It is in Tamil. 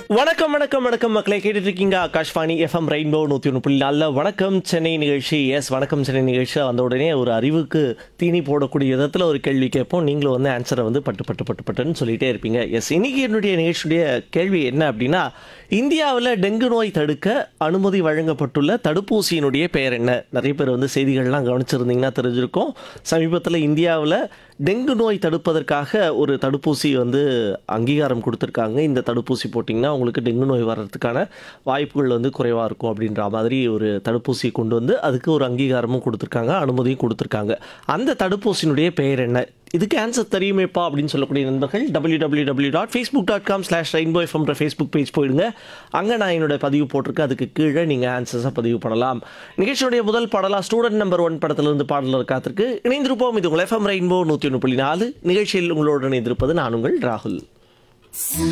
வணக்கம் வணக்கம் வணக்கம் மக்களை கேட்டுட்டு இருக்கீங்க ஆகாஷ்வாணி எஃப்எம் ரெயின்போ 101.4 வணக்கம் சென்னை நிகழ்ச்சி. வணக்கம் சென்னை நிகழ்ச்சி வந்த உடனே ஒரு அறிவுக்கு தீனி போடக்கூடிய விதத்தில் ஒரு கேள்வி கேட்போம். நீங்களும் வந்து ஆன்சரை வந்து பட்டுன்னு சொல்லிட்டே இருப்பீங்க. இன்னைக்கு என்னுடைய நிகழ்ச்சியுடைய கேள்வி என்ன அப்படின்னா, இந்தியாவில் டெங்கு நோய் தடுக்க அனுமதி வழங்கப்பட்டுள்ள தடுப்பூசியினுடைய பெயர் என்ன? நிறைய பேர் வந்து செய்திகள்லாம் கவனிச்சிருந்தீங்கன்னா தெரிஞ்சிருக்கும். சமீபத்தில் இந்தியாவில் டெங்கு நோய் தடுப்பதற்காக ஒரு தடுப்பூசி வந்து அங்கீகாரம் கொடுத்துருக்காங்க. இந்த தடுப்பூசி போட்டிங்கன்னா உங்களுக்கு டெங்கு நோய் வர்றதுக்கான வாய்ப்புகள் வந்து குறைவாக இருக்கும் அப்படின்ற மாதிரி ஒரு தடுப்பூசி கொண்டு வந்து அதுக்கு ஒரு அங்கீகாரமும் கொடுத்துருக்காங்க, அனுமதியும் கொடுத்துருக்காங்க. அந்த தடுப்பூசியினுடைய பெயர் என்ன? இதுக்கு ஆன்சர் தெரியுமேப்பா அப்படின்னு சொல்லக்கூடிய நண்பர்கள் www.facebook.com/rainbowfm ஃபேஸ்புக் பேஜ் போயிடுங்க. அங்கே நான் என்னோட பதிவு போட்டிருக்கேன். அதுக்கு கீழே நீங்கள் ஆன்சர்ஸை பதிவு பண்ணலாம். நிகழ்ச்சியுடைய முதல் பாடலாக ஸ்டூடெண்ட் நம்பர் 1 படத்திலிருந்து பாடலர் காத்திருக்கு. இணைந்திருப்போம். இது உங்கள் எஃப்எம் ரெயின்போ 101.4 நிகழ்ச்சியில் உங்களோடு இணைந்திருப்பது நான் உங்கள் ராகுல்.